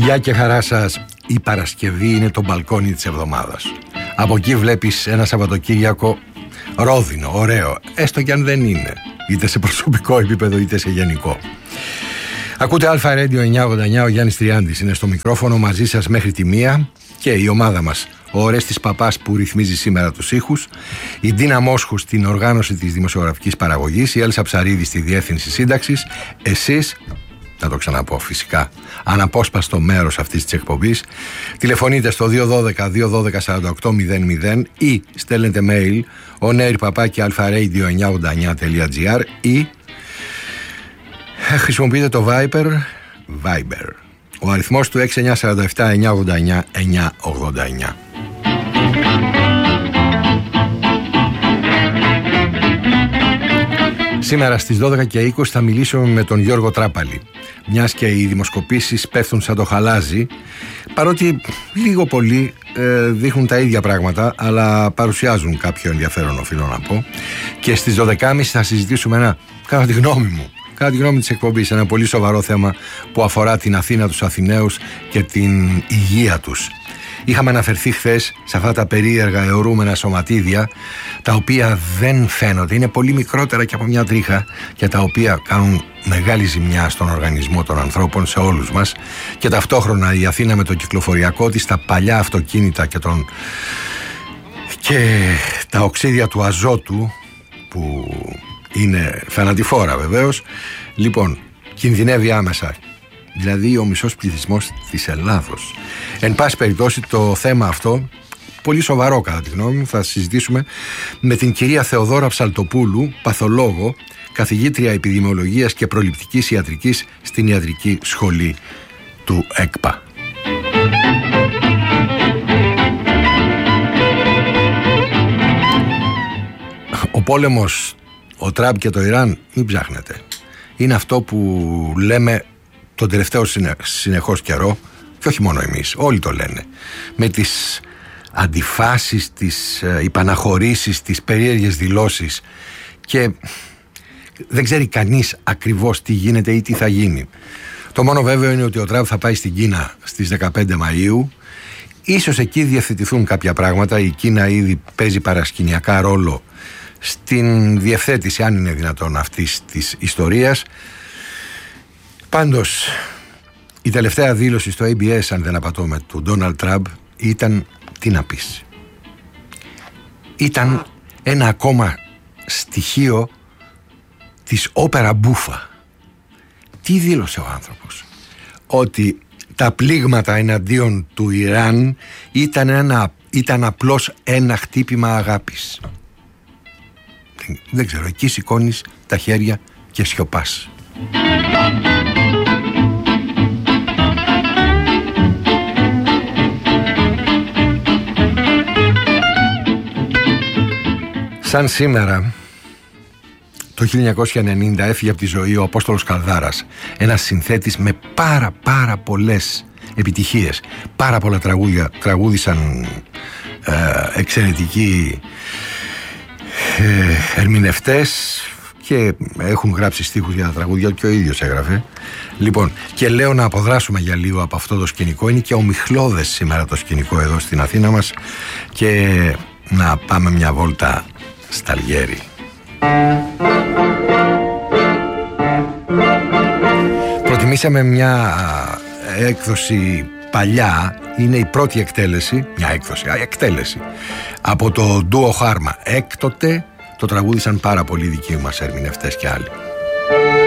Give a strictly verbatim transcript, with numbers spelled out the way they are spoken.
Γεια και χαρά σας. Η Παρασκευή είναι το μπαλκόνι της εβδομάδας. Από εκεί βλέπεις ένα Σαββατοκύριακο ρόδινο, ωραίο, έστω κι αν δεν είναι, είτε σε προσωπικό επίπεδο είτε σε γενικό. Ακούτε Αλφα Radio εννιακόσια ογδόντα εννιά, ο Γιάννης Τριάντης είναι στο μικρόφωνο μαζί σας μέχρι τη μία και η ομάδα μας, ο Ορέστης Παπάς που ρυθμίζει σήμερα τους ήχους, η Ντίνα Μόσχου στην οργάνωση της δημοσιογραφικής παραγωγής, η Έλσα Ψαρίδη στη διεύθυνση σύνταξης, εσείς, να το ξαναπώ φυσικά, αναπόσπαστο μέρος αυτής της εκπομπής. Τηλεφωνείτε στο δύο ένα δύο δύο ένα δύο σαράντα οκτώ μηδέν μηδέν ή στέλνετε mail onair παπάκι αλφα radio εννιακόσια ογδόντα εννιά τελεία τζι άρ ή χρησιμοποιείτε το Viber, Viber. Ο αριθμός του έξι εννιά τέσσερα επτά εννιακόσια ογδόντα εννιά εννιακόσια ογδόντα εννιά. Σήμερα στις δώδεκα και είκοσι θα μιλήσουμε με τον Γιώργο Τράπαλη. Μιας και οι δημοσκοπήσεις πέφτουν σαν το χαλάζι, παρότι λίγο πολύ ε, δείχνουν τα ίδια πράγματα, αλλά παρουσιάζουν κάποιο ενδιαφέρον, οφείλω να πω. Και στις δώδεκα και μισή θα συζητήσουμε ένα, κατά τη γνώμη μου, κατά τη γνώμη της εκπομπής, ένα πολύ σοβαρό θέμα που αφορά την Αθήνα, τους Αθηναίους και την υγεία τους. Είχαμε αναφερθεί χθες σε αυτά τα περίεργα αιωρούμενα σωματίδια, τα οποία δεν φαίνονται, είναι πολύ μικρότερα και από μια τρίχα και τα οποία κάνουν μεγάλη ζημιά στον οργανισμό των ανθρώπων, σε όλους μας, και ταυτόχρονα η Αθήνα με το κυκλοφοριακό της, τα παλιά αυτοκίνητα και, τον... και τα οξύδια του αζότου που είναι θανατηφόρα βεβαίως, λοιπόν, κινδυνεύει άμεσα. Δηλαδή ο μισός πληθυσμός της Ελλάδος. Εν πάση περιπτώσει, το θέμα αυτό, πολύ σοβαρό κατά τη γνώμη μου, θα συζητήσουμε με την κυρία Θεοδόρα Ψαλτοπούλου, παθολόγο, καθηγήτρια επιδημιολογίας και προληπτικής ιατρικής στην Ιατρική Σχολή του ΕΚΠΑ. Ο πόλεμος, ο Τραμπ και το Ιράν, μην ψάχνετε. Είναι αυτό που λέμε τον τελευταίο συνεχώς καιρό, και όχι μόνο εμείς, όλοι το λένε, με τις αντιφάσεις, τις υπαναχωρήσεις, τις περίεργες δηλώσεις, και δεν ξέρει κανείς ακριβώς τι γίνεται ή τι θα γίνει. Το μόνο βέβαιο είναι ότι ο Τραμπ θα πάει στην Κίνα στις δεκαπέντε Μαΐου. Ίσως εκεί διευθετηθούν κάποια πράγματα. Η Κίνα ήδη παίζει παρασκηνιακά ρόλο στην διευθέτηση, αν είναι δυνατόν, αυτής της ιστορίας. Πάντως, η τελευταία δήλωση στο έι μπι ες, αν δεν απατώμε, του Ντόναλντ Τραμπ ήταν, τι να πεις, ήταν ένα ακόμα στοιχείο της όπερα μπούφα. Τι δήλωσε ο άνθρωπος? Ότι τα πλήγματα εναντίον του Ιράν ήταν, ένα, ήταν απλώς ένα χτύπημα αγάπης. Δεν, δεν ξέρω, εκεί σηκώνεις τα χέρια και σιωπάς. Σαν σήμερα, το χίλια εννιακόσια ενενήντα έφυγε από τη ζωή ο Απόστολος Καλδάρας, ένας συνθέτης με πάρα πάρα πολλές επιτυχίες. Πάρα πολλά τραγούδια τραγούδισαν ε, εξαιρετικοί ε, ερμηνευτές και έχουν γράψει στίχους για τα τραγούδια και ο ίδιος έγραφε. Λοιπόν, και λέω να αποδράσουμε για λίγο από αυτό το σκηνικό. Είναι και ομιχλώδες σήμερα το σκηνικό εδώ στην Αθήνα μας, και να πάμε μια βόλτα στα Αλγέρι. Προτιμήσαμε μια έκδοση παλιά, είναι η πρώτη εκτέλεση, μια έκδοση, α, εκτέλεση από το ντουο Χάρμα. Έκτοτε το τραγούδισαν πάρα πολλοί δικοί μας ερμηνευτές και άλλοι.